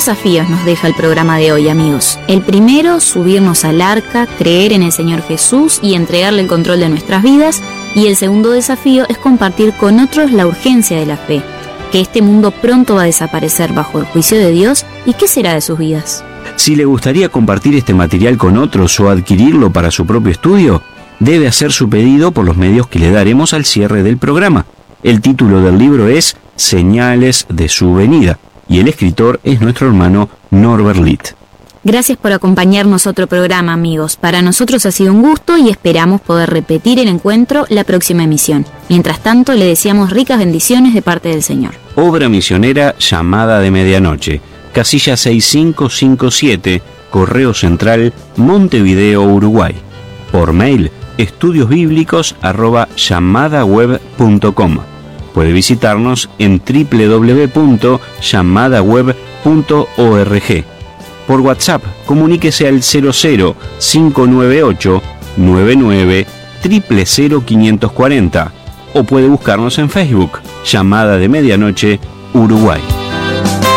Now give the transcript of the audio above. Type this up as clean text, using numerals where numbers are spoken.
desafíos nos deja el programa de hoy, amigos. El primero, subirnos al arca, creer en el Señor Jesús y entregarle el control de nuestras vidas. Y el segundo desafío es compartir con otros la urgencia de la fe, que este mundo pronto va a desaparecer bajo el juicio de Dios. ¿Y qué será de sus vidas? Si le gustaría compartir este material con otros o adquirirlo para su propio estudio, debe hacer su pedido por los medios que le daremos al cierre del programa. El título del libro es Señales de su venida y el escritor es nuestro hermano Norbert Litt. Gracias por acompañarnos a otro programa, amigos. Para nosotros ha sido un gusto y esperamos poder repetir el encuentro la próxima emisión. Mientras tanto, le deseamos ricas bendiciones de parte del Señor. Obra misionera Llamada de Medianoche, casilla 6557, Correo Central, Montevideo, Uruguay. Por mail, estudiosbiblicos@llamadaweb.com. Puede visitarnos en www.llamadaweb.org. Por WhatsApp, comuníquese al 00-598 99 00540 o puede buscarnos en Facebook, Llamada de Medianoche, Uruguay.